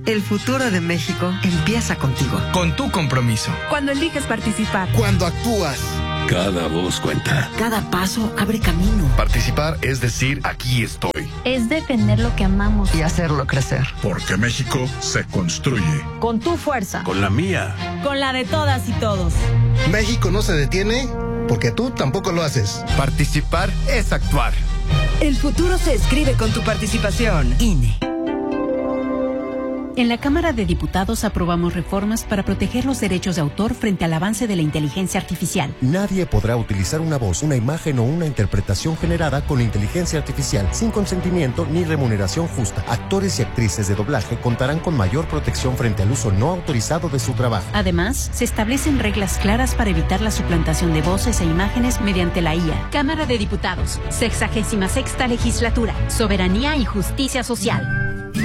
El futuro de México empieza contigo. Con tu compromiso. Cuando eliges participar. Cuando actúas. Cada voz cuenta. Cada paso abre camino. Participar es decir, aquí estoy. Es defender lo que amamos. Y hacerlo crecer. Porque México se construye. Con tu fuerza. Con la mía. Con la de todas y todos. México no se detiene porque tú tampoco lo haces. Participar es actuar. El futuro se escribe con tu participación. INE. En la Cámara de Diputados aprobamos reformas para proteger los derechos de autor frente al avance de la inteligencia artificial. Nadie podrá utilizar una voz, una imagen o una interpretación generada con inteligencia artificial sin consentimiento ni remuneración justa. Actores y actrices de doblaje contarán con mayor protección frente al uso no autorizado de su trabajo. Además, se establecen reglas claras para evitar la suplantación de voces e imágenes mediante la IA. Cámara de Diputados, 66ª Legislatura, Soberanía y Justicia Social.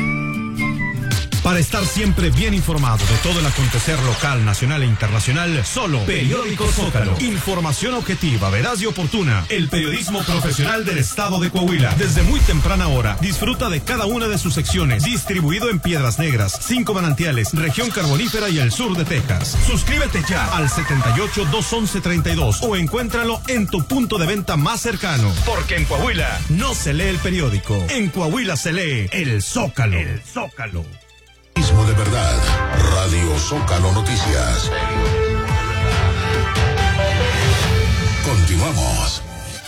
Para estar siempre bien informado de todo el acontecer local, nacional e internacional, solo Periódico Zócalo. Información objetiva, veraz y oportuna. El periodismo profesional del estado de Coahuila. Desde muy temprana hora, disfruta de cada una de sus secciones. Distribuido en Piedras Negras, 5 Manantiales, Región Carbonífera y el sur de Texas. Suscríbete ya al 78-211-32 o encuéntralo en tu punto de venta más cercano. Porque en Coahuila no se lee el periódico. En Coahuila se lee el Zócalo. El Zócalo. De verdad, Radio Zócalo Noticias. Continuamos.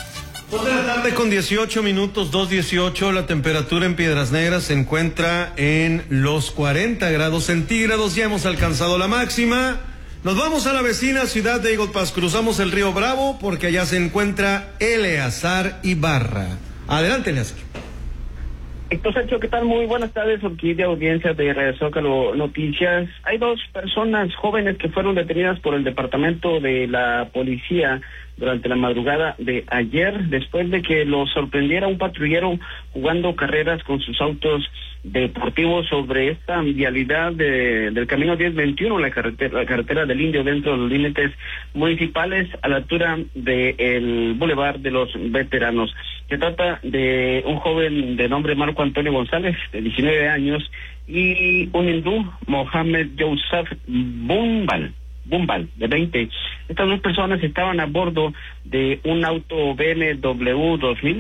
2 de la tarde con 18 minutos, 2:18, la temperatura en Piedras Negras se encuentra en los 40 grados centígrados, ya hemos alcanzado la máxima. Nos vamos a la vecina ciudad de Eagle Pass, cruzamos el río Bravo porque allá se encuentra Eleazar Ibarra. Adelante, Eleazar. Héctor Sergio, ¿qué tal? Muy buenas tardes, aquí de audiencia de Radio Zócalo Noticias. Hay 2 personas jóvenes que fueron detenidas por el departamento de la policía durante la madrugada de ayer, después de que los sorprendiera un patrullero jugando carreras con sus autos deportivos sobre esta vialidad del camino 1021, la carretera del Indio, dentro de los límites municipales, a la altura del Boulevard de los Veteranos. Se trata de un joven de nombre Marco Antonio González, de 19 años, y un hindú, Mohamed Yousaf Bumbal, de 20. Estas 2 personas estaban a bordo de un auto BMW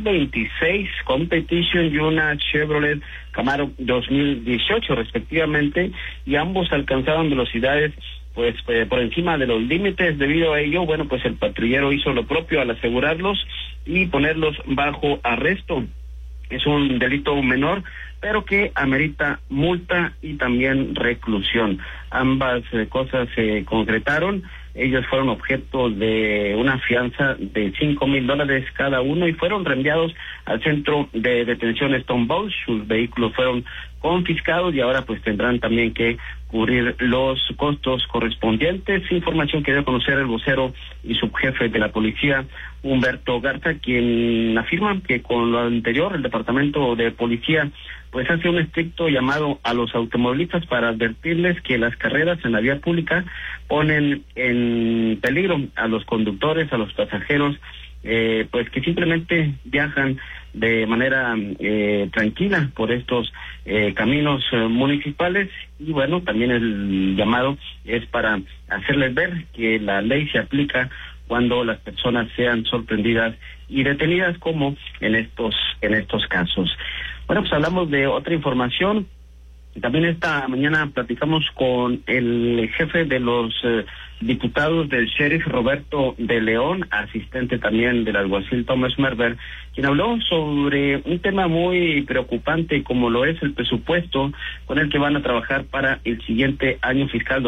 2026 Competition y una Chevrolet Camaro 2018 respectivamente, y ambos alcanzaron velocidades pues por encima de los límites. Debido a ello, bueno, pues el patrullero hizo lo propio al asegurarlos y ponerlos bajo arresto. Es un delito menor, pero que amerita multa y también reclusión. Ambas cosas se concretaron. Ellos fueron objeto de una fianza de $5,000 cada uno y fueron reenviados al centro de detención Stone Bowl. Sus vehículos fueron confiscados y ahora pues tendrán también que cubrir los costos correspondientes. Información que dio a conocer el vocero y subjefe de la policía, Humberto Garza, quien afirma que con lo anterior el departamento de policía pues hace un estricto llamado a los automovilistas para advertirles que las carreras en la vía pública ponen en peligro a los conductores, a los pasajeros, pues que simplemente viajan de manera tranquila por estos caminos municipales. Y bueno, también el llamado es para hacerles ver que la ley se aplica cuando las personas sean sorprendidas y detenidas, como en estos casos. Bueno, pues hablamos de otra información. También esta mañana platicamos con el jefe de los diputados del sheriff, Roberto de León, asistente también del alguacil Thomas Merber, quien habló sobre un tema muy preocupante como lo es el presupuesto con el que van a trabajar para el siguiente año fiscal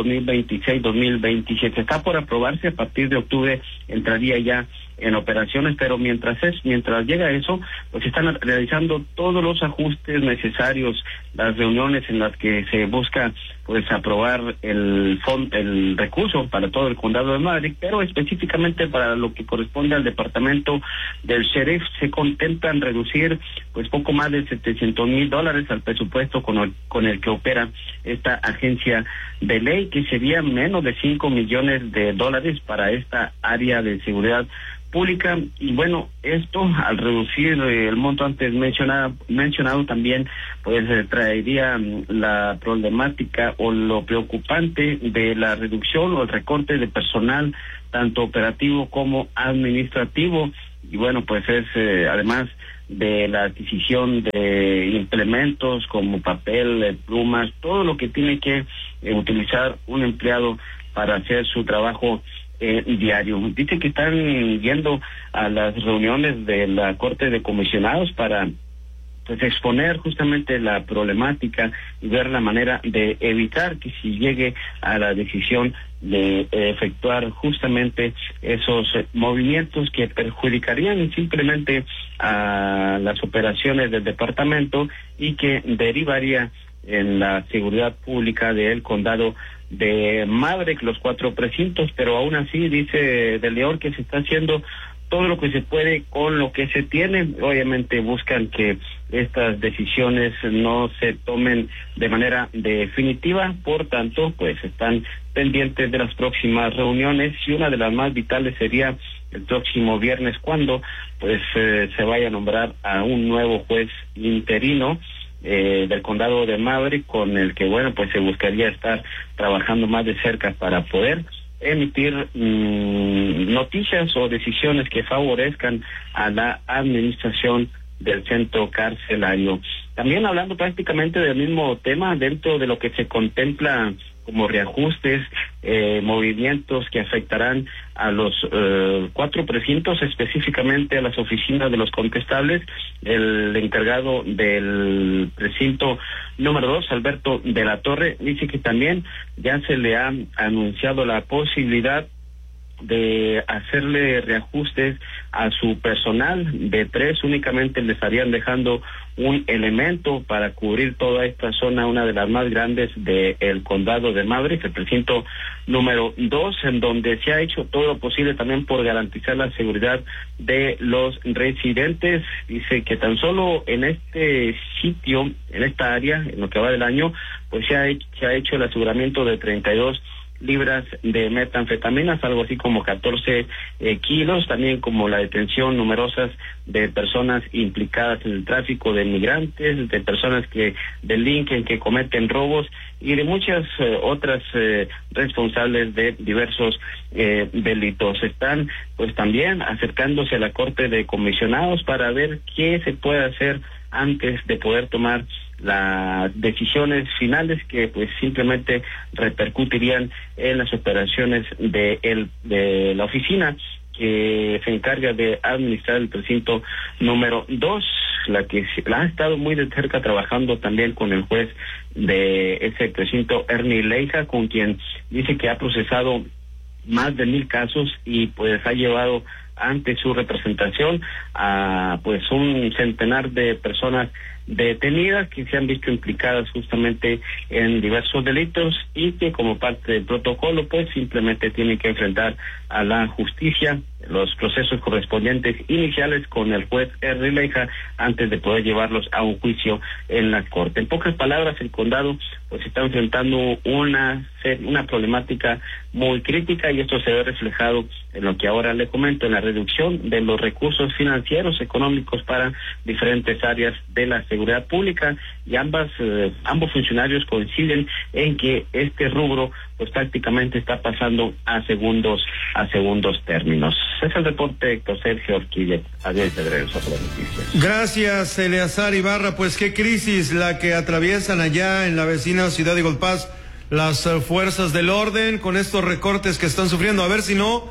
2026-2027. Está por aprobarse, a partir de octubre entraría ya en operaciones, pero mientras llega eso, pues están realizando todos los ajustes necesarios, las reuniones en las que se busca pues aprobar el recurso para todo el condado de Maverick, pero específicamente para lo que corresponde al departamento del sheriff se contemplan reducir pues poco más de $700,000 al presupuesto con el que opera esta agencia de ley, que sería menos de $5 millones para esta área de seguridad pública. Y bueno, esto al reducir el monto antes mencionado también pues traería la problemática o lo preocupante de la reducción o el recorte de personal tanto operativo como administrativo. Y bueno, pues es además de la adquisición de implementos como papel, plumas, todo lo que tiene que utilizar un empleado para hacer su trabajo diario. Dice que están yendo a las reuniones de la Corte de Comisionados para pues exponer justamente la problemática y ver la manera de evitar que si llegue a la decisión de efectuar justamente esos movimientos que perjudicarían simplemente a las operaciones del departamento y que derivaría en la seguridad pública del condado de Maverick, los 4 precintos, pero aún así dice de León que se está haciendo todo lo que se puede con lo que se tiene. Obviamente buscan que estas decisiones no se tomen de manera definitiva, por tanto, pues están pendientes de las próximas reuniones y una de las más vitales sería el próximo viernes cuando pues se vaya a nombrar a un nuevo juez interino del condado de Maverick, con el que bueno pues se buscaría estar trabajando más de cerca para poder emitir noticias o decisiones que favorezcan a la administración del centro carcelario. También hablando prácticamente del mismo tema, dentro de lo que se contempla como reajustes, movimientos que afectarán a los 4 precintos, específicamente a las oficinas de los contestables. El encargado del precinto número 2, Alberto de la Torre, dice que también ya se le ha anunciado la posibilidad de hacerle reajustes a su personal. De 3 únicamente le estarían dejando un elemento para cubrir toda esta zona, una de las más grandes del condado de Maverick, el precinto número 2, en donde se ha hecho todo lo posible también por garantizar la seguridad de los residentes. Dice que tan solo en este sitio, en esta área, en lo que va del año, pues se ha hecho el aseguramiento de 32 libras de metanfetaminas, algo así como 14 kilos, también como la detención numerosas de personas implicadas en el tráfico de migrantes, de personas que delinquen, que cometen robos y de muchas otras responsables de diversos delitos. Están pues también acercándose a la Corte de Comisionados para ver qué se puede hacer antes de poder tomar las decisiones finales que pues simplemente repercutirían en las operaciones de la oficina que se encarga de administrar el precinto número 2, la que ha estado muy de cerca trabajando también con el juez de ese precinto, Ernie Leija, con quien dice que ha procesado más de 1,000 casos y pues ha llevado ante su representación a pues un centenar de personas detenidas que se han visto implicadas justamente en diversos delitos y que como parte del protocolo pues simplemente tienen que enfrentar a la justicia los procesos correspondientes iniciales con el juez R. Leija antes de poder llevarlos a un juicio en la corte. En pocas palabras, el condado pues está enfrentando una problemática muy crítica y esto se ve reflejado en lo que ahora le comento, en la reducción de los recursos financieros económicos para diferentes áreas de la seguridad pública y ambos funcionarios coinciden en que este rubro pues prácticamente está pasando a segundos términos. Es el reporte, Héctor Sergio Orquídez. Adiós, de regreso a las noticias. Gracias, Eleazar Ibarra. Pues qué crisis la que atraviesan allá en la vecina ciudad de Eagle Pass las fuerzas del orden con estos recortes que están sufriendo. A ver si no,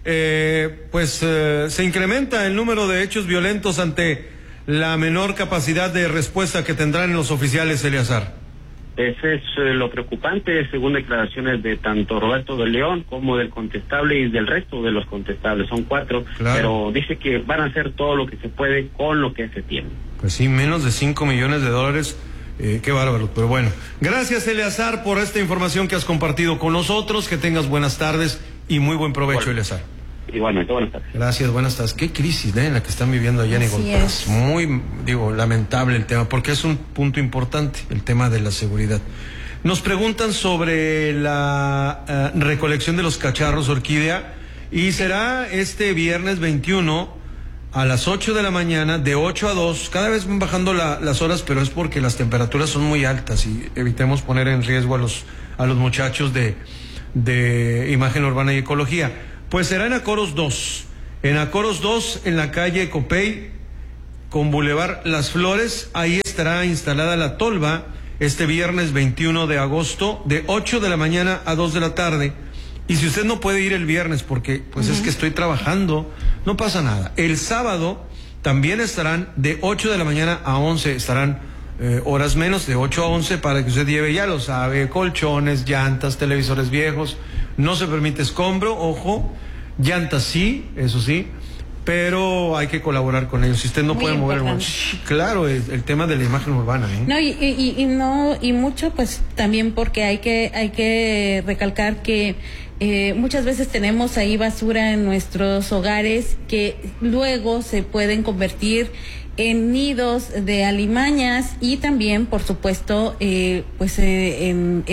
se incrementa el número de hechos violentos ante la menor capacidad de respuesta que tendrán los oficiales, Eleazar. Eso es lo preocupante, según declaraciones de tanto Roberto de León como del contestable y del resto de los contestables. Son 4, claro. Pero dice que van a hacer todo lo que se puede con lo que se tiene. Pues sí, menos de $5 millones. Qué bárbaro, pero bueno. Gracias, Eleazar, por esta información que has compartido con nosotros. Que tengas buenas tardes y muy buen provecho, Eleazar. Igualmente, buenas tardes. Gracias, buenas tardes. Qué crisis en la que están viviendo allá en Eagle Pass. Muy, lamentable el tema, porque es un punto importante, el tema de la seguridad. Nos preguntan sobre la recolección de los cacharros, Orquídea, Y será este viernes 21 a las 8 de la mañana, de 8 a 2. Cada vez van bajando las horas, pero es porque las temperaturas son muy altas y evitemos poner en riesgo a los muchachos de Imagen Urbana y Ecología. Pues será en Acoros 2. En Acoros 2, en la calle Copey, con Boulevard Las Flores. Ahí estará instalada la tolva este viernes 21 de agosto, de 8 de la mañana a 2 de la tarde. Y si usted no puede ir el viernes porque pues es que estoy trabajando, no pasa nada. El sábado también estarán de 8 de la mañana a 11, estarán horas menos, de 8 a 11, para que usted lleve, ya lo sabe, colchones, llantas, televisores viejos. No se permite escombro, ojo, llantas sí, eso sí, pero hay que colaborar con ellos. Si usted no puede mover, claro, el tema de la imagen urbana, ¿eh? No, y mucho pues también porque hay que recalcar que muchas veces tenemos ahí basura en nuestros hogares que luego se pueden convertir en nidos de alimañas y también, por supuesto, pues en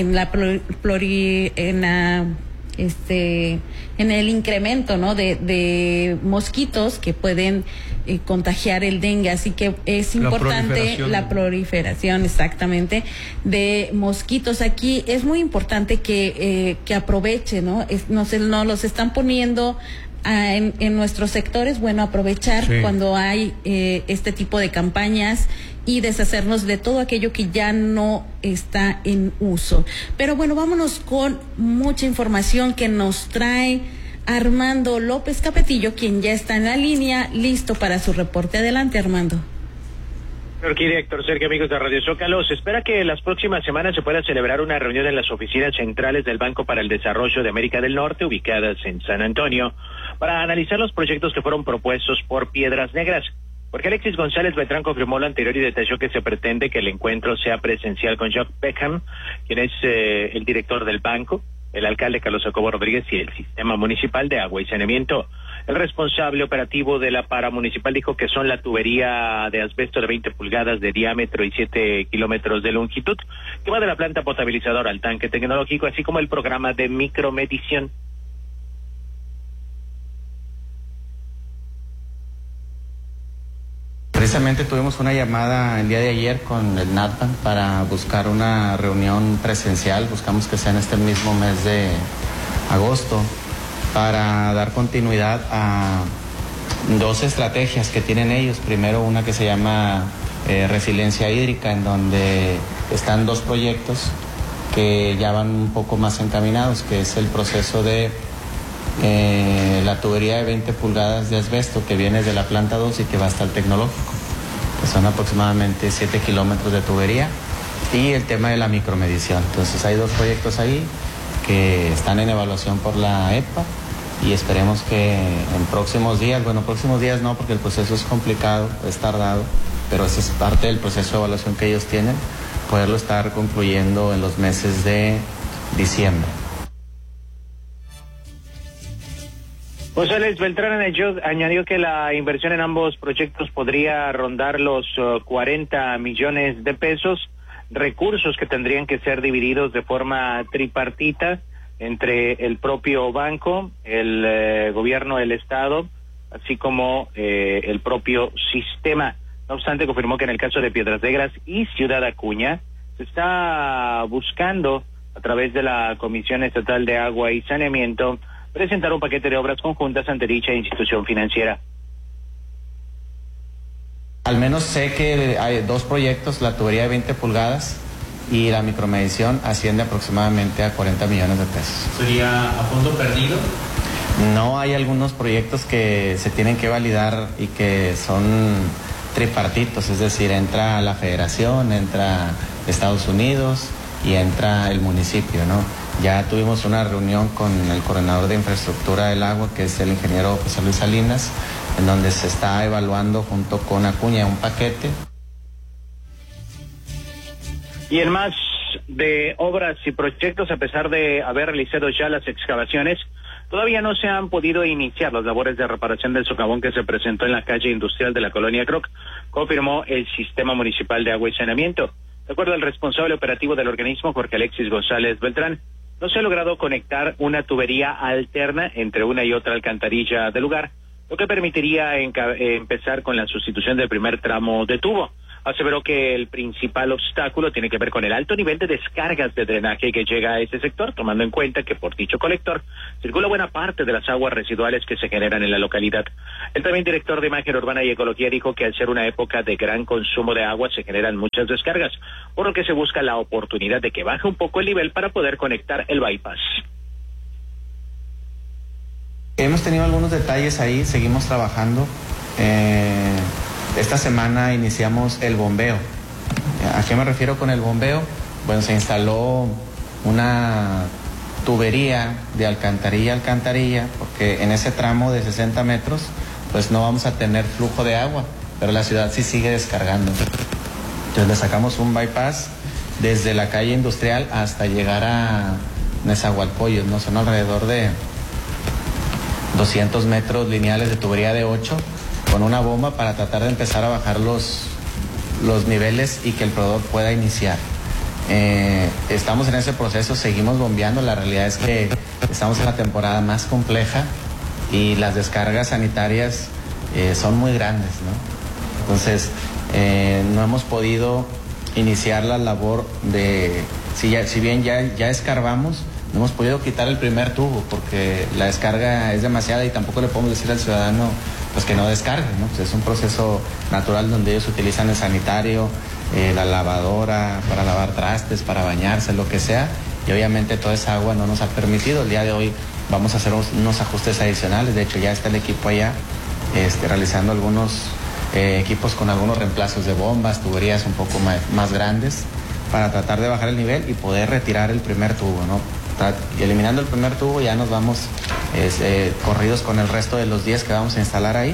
el incremento, ¿no?, de mosquitos que pueden contagiar el dengue. Así que es importante la proliferación, exactamente, de mosquitos. Aquí es muy importante que aproveche, ¿no? Nos los están poniendo en nuestros sectores. Bueno, aprovechar cuando hay este tipo de campañas y deshacernos de todo aquello que ya no está en uso. Pero bueno, vámonos con mucha información que nos trae Armando López Capetillo, quien ya está en la línea, listo para su reporte. Adelante, Armando. Orquídea, Héctor, Sergio, amigos de Radio Zócalo, se espera que las próximas semanas se pueda celebrar una reunión en las oficinas centrales del Banco para el Desarrollo de América del Norte, ubicadas en San Antonio, para analizar los proyectos que fueron propuestos por Piedras Negras. Porque Alexis González Beltrán confirmó lo anterior y detalló que se pretende que el encuentro sea presencial con Jock Beckham, quien es el director del banco, el alcalde Carlos Jacobo Rodríguez y el sistema municipal de agua y saneamiento. El responsable operativo de la paramunicipal dijo que son la tubería de asbesto de 20 pulgadas de diámetro y 7 kilómetros de longitud, que va de la planta potabilizadora al tanque tecnológico, así como el programa de micromedición. Precisamente tuvimos una llamada el día de ayer con el NatBank para buscar una reunión presencial. Buscamos que sea en este mismo mes de agosto para dar continuidad a dos estrategias que tienen ellos. Primero, una que se llama resiliencia hídrica, en donde están dos proyectos que ya van un poco más encaminados, que es el proceso de la tubería de 20 pulgadas de asbesto que viene de la planta 2 y que va hasta el tecnológico, que son aproximadamente 7 kilómetros de tubería, y el tema de la micromedición. Entonces hay dos proyectos ahí que están en evaluación por la EPA y esperemos que en próximos días no, porque el proceso es complicado, es tardado, pero esa es parte del proceso de evaluación que ellos tienen, poderlo estar concluyendo en los meses de diciembre. González Beltrán añadió que la inversión en ambos proyectos podría rondar los 40 millones de pesos, recursos que tendrían que ser divididos de forma tripartita entre el propio banco, el gobierno del estado, así como el propio sistema. No obstante, confirmó que en el caso de Piedras Negras y Ciudad Acuña se está buscando, a través de la Comisión Estatal de Agua y Saneamiento, presentar un paquete de obras conjuntas ante dicha institución financiera. Al menos sé que hay dos proyectos, la tubería de 20 pulgadas y la micromedición, asciende aproximadamente a 40 millones de pesos. ¿Sería a fondo perdido? No, hay algunos proyectos que se tienen que validar y que son tripartitos, es decir, entra la federación, entra Estados Unidos y entra el municipio, ¿no? Ya tuvimos una reunión con el coordinador de infraestructura del agua, que es el ingeniero José Luis Salinas, en donde se está evaluando junto con Acuña un paquete. Y en más de obras y proyectos, a pesar de haber realizado ya las excavaciones, todavía no se han podido iniciar las labores de reparación del socavón que se presentó en la calle industrial de la colonia Croc, confirmó el sistema municipal de agua y saneamiento. De acuerdo al responsable operativo del organismo, Jorge Alexis González Beltrán, no se ha logrado conectar una tubería alterna entre una y otra alcantarilla del lugar, lo que permitiría empezar con la sustitución del primer tramo de tubo. Aseveró que el principal obstáculo tiene que ver con el alto nivel de descargas de drenaje que llega a este sector, tomando en cuenta que por dicho colector circula buena parte de las aguas residuales que se generan en la localidad. El también director de Imagen Urbana y Ecología dijo que al ser una época de gran consumo de agua se generan muchas descargas, por lo que se busca la oportunidad de que baje un poco el nivel para poder conectar el bypass. Hemos tenido algunos detalles ahí, seguimos trabajando. Esta semana iniciamos el bombeo. ¿A qué me refiero con el bombeo? Bueno, se instaló una tubería de alcantarilla a alcantarilla, porque en ese tramo de 60 metros, pues no vamos a tener flujo de agua, pero la ciudad sí sigue descargando. Entonces le sacamos un bypass desde la calle industrial hasta llegar a Nezahualcóyotl, ¿no? Son alrededor de 200 metros lineales de tubería de 8 con una bomba para tratar de empezar a bajar los niveles y que el proveedor pueda iniciar. Estamos en ese proceso, seguimos bombeando. La realidad es que estamos en la temporada más compleja y las descargas sanitarias son muy grandes, ¿no? Entonces, no hemos podido iniciar la labor de, si bien ya escarbamos, no hemos podido quitar el primer tubo porque la descarga es demasiada y tampoco le podemos decir al ciudadano pues que no descargue, ¿no? Pues es un proceso natural donde ellos utilizan el sanitario, la lavadora para lavar trastes, para bañarse, lo que sea, y obviamente toda esa agua no nos ha permitido. El día de hoy vamos a hacer unos ajustes adicionales. De hecho ya está el equipo allá realizando algunos equipos con algunos reemplazos de bombas, tuberías un poco más grandes para tratar de bajar el nivel y poder retirar el primer tubo, ¿no? Y eliminando el primer tubo ya nos vamos corridos con el resto de los 10 que vamos a instalar ahí.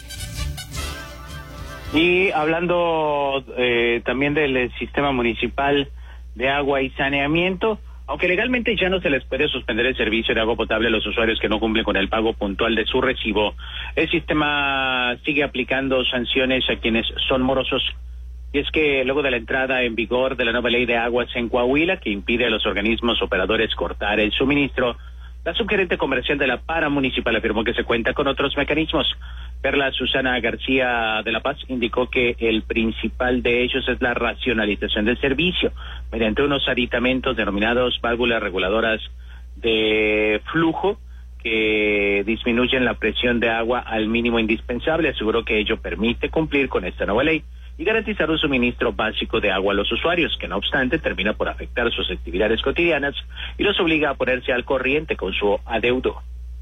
Y hablando también del sistema municipal de agua y saneamiento, aunque legalmente ya no se les puede suspender el servicio de agua potable a los usuarios que no cumplen con el pago puntual de su recibo, el sistema sigue aplicando sanciones a quienes son morosos. Y es que luego de la entrada en vigor de la nueva ley de aguas en Coahuila, que impide a los organismos operadores cortar el suministro, la subgerente comercial de la Paramunicipal afirmó que se cuenta con otros mecanismos. Perla Susana García de La Paz indicó que el principal de ellos es la racionalización del servicio, mediante unos aditamentos denominados válvulas reguladoras de flujo, que disminuyen la presión de agua al mínimo indispensable. Aseguró que ello permite cumplir con esta nueva ley y garantizar un suministro básico de agua a los usuarios, que no obstante termina por afectar sus actividades cotidianas y los obliga a ponerse al corriente con su adeudo.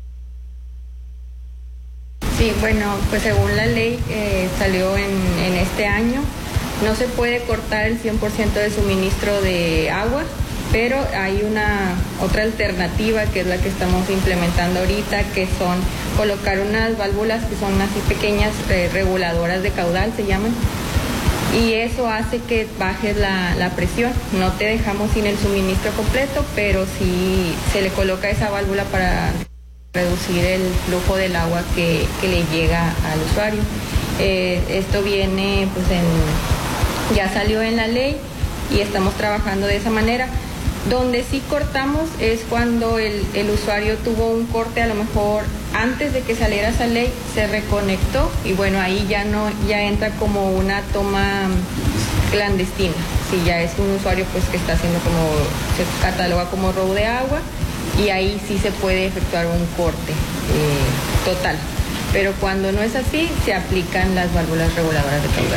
Sí, bueno, pues según la ley salió en este año, no se puede cortar el 100% de suministro de agua, pero hay otra alternativa que es la que estamos implementando ahorita, que son colocar unas válvulas que son así pequeñas, reguladoras de caudal se llaman, y eso hace que baje la presión. No te dejamos sin el suministro completo, pero sí se le coloca esa válvula para reducir el flujo del agua que le llega al usuario. Esto viene, pues ya salió en la ley y estamos trabajando de esa manera. Donde sí cortamos es cuando el usuario tuvo un corte, a lo mejor antes de que saliera esa ley, se reconectó y bueno, ahí ya entra como una toma clandestina. Si ya es un usuario pues que está haciendo se cataloga como robo de agua, y ahí sí se puede efectuar un corte total. Pero cuando no es así, se aplican las válvulas reguladoras de caudal.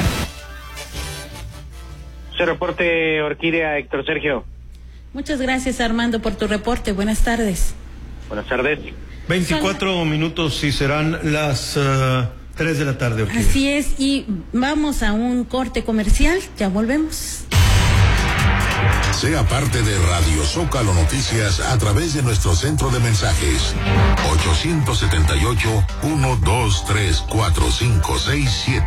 Se reporte Orquídea, Héctor Sergio. Muchas gracias, Armando, por tu reporte. Buenas tardes. Buenas tardes. 24 minutos y serán las 3 de la tarde. Orquídea. Así es, y vamos a un corte comercial. Ya volvemos. Sea parte de Radio Zócalo Noticias a través de nuestro centro de mensajes 878-123-4567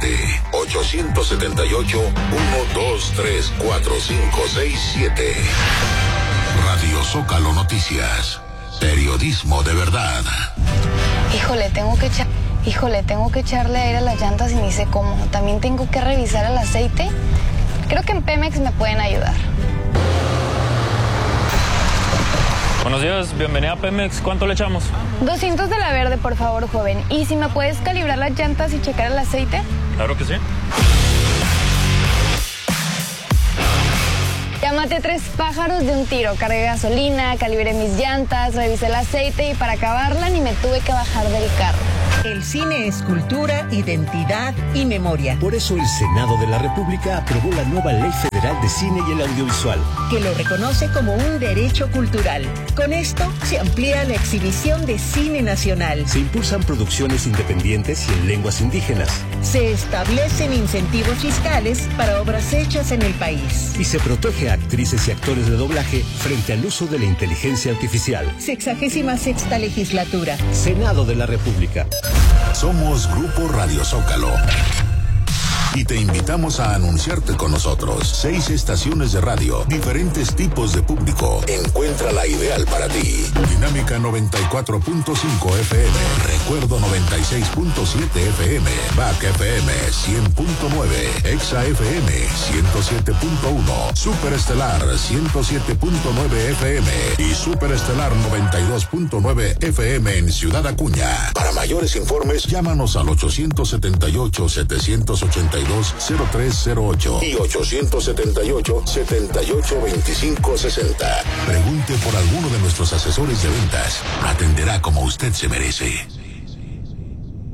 878-123-4567. Radio Zócalo Noticias, periodismo de verdad. Híjole, tengo que echarle aire a las llantas y ni sé cómo. También tengo que revisar el aceite. Creo que en Pemex me pueden ayudar. Buenos días, bienvenida a Pemex. ¿Cuánto le echamos? 200 de la verde, por favor, joven. ¿Y si me puedes calibrar las llantas y checar el aceite? Claro que sí. Ya maté 3 pájaros de un tiro. Cargué gasolina, calibré mis llantas, revisé el aceite y para acabarla ni me tuve que bajar del carro. El cine es cultura, identidad y memoria. Por eso el Senado de la República aprobó la nueva Ley Federal de Cine y el Audiovisual, que lo reconoce como un derecho cultural. Con esto se amplía la exhibición de cine nacional. Se impulsan producciones independientes y en lenguas indígenas. Se establecen incentivos fiscales para obras hechas en el país. Y se protege a actrices y actores de doblaje frente al uso de la inteligencia artificial. 66ª legislatura. Senado de la República. Somos Grupo Radio Zócalo y te invitamos a anunciarte con nosotros. 6 estaciones de radio, diferentes tipos de público. Encuentra la ideal para ti. Dinámica 94.5 FM, Recuerdo 96.7 FM, BAC FM 100.9, Exa FM 107.1, Superestelar 107.9 FM y Superestelar 92.9 FM en Ciudad Acuña. Para mayores informes, llámanos al 878-782-0308 y 878-782560. Pregunte por alguno de nuestros asesores de ventas. Atenderá como usted se merece.